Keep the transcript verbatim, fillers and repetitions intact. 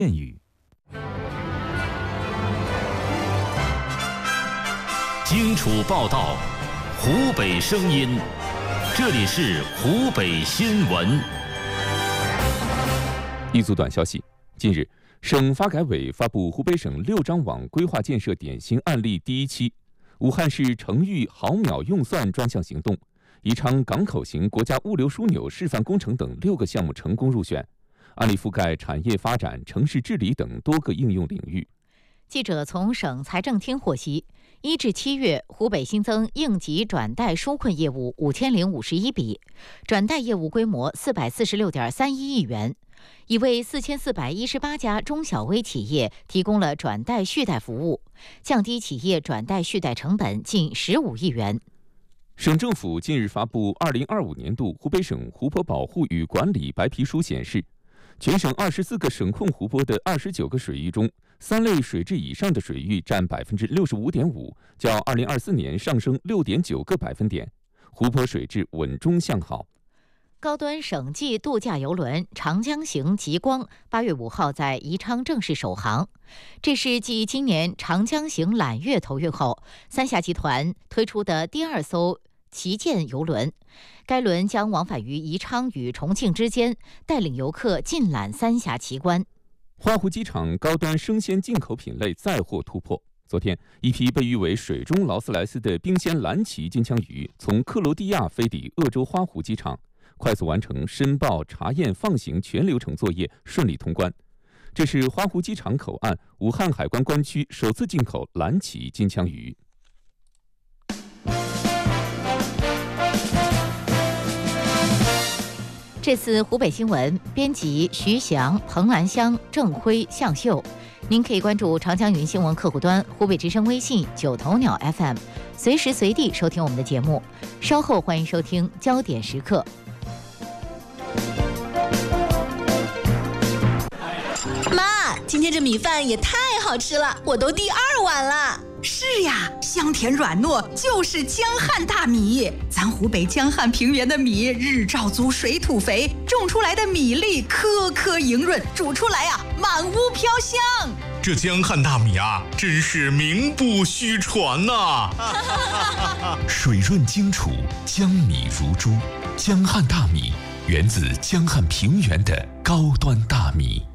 谚语。荆楚报道，湖北声音，这里是湖北新闻。 一组短消息：近日，省发改委发布湖北省六张网规划建设典型案例第一期，武汉市成渝毫秒用算专项行动、宜昌港口型国家物流枢纽示范工程等六个项目成功入选，案例覆盖产业发展、城市治理等多个应用领域。 记者从省财政厅获悉，一至七月，湖北新增应急转贷纾困业务五千零五十一笔，转贷业务规模四百四十六点三一亿元，已为四千四百一十八家中小微企业提供了转贷续贷服务，降低企业转贷续贷成本近十五亿元。 省政府近日发布二零二五年度湖北省湖泊保护与管理白皮书显示，全省二十四个省控湖泊的二十九个水域中，三类水质以上的水域占百分之六十五点五，较二零二四年上升六点九个百分点，湖泊水质稳中向好。 高端省际度假游轮长江行极光八月五号在宜昌正式首航，这是继今年长江行揽月投运后，三峡集团推出的第二艘旗舰游轮。该轮将往返于宜昌与重庆之间，带领游客尽览三峡奇观。 花湖机场高端生鲜进口品类再获突破。昨天，一批被誉为水中劳斯莱斯的冰鲜蓝鳍金枪鱼从克罗地亚飞抵鄂州花湖机场，快速完成申报、查验、放行全流程作业，顺利通关。这是花湖机场口岸武汉海关关区首次进口蓝鳍金枪鱼。 这次湖北新闻编辑徐翔、彭兰香、郑辉、向秀。您可以关注长江云新闻客户端、湖北之声微信、九头鸟 F M， 随时随地收听我们的节目。稍后欢迎收听焦点时刻。 妈，今天这米饭也太好吃了，我都第二碗了。 是呀，香甜软糯，就是江汉大米。咱湖北江汉平原的米日照足，水土肥，种出来的米粒颗颗莹润，煮出来啊满屋飘香。 这江汉大米啊，真是名不虚传呐、 啊！水润精楚，江米如珠。江汉大米源自江汉平原的高端大米。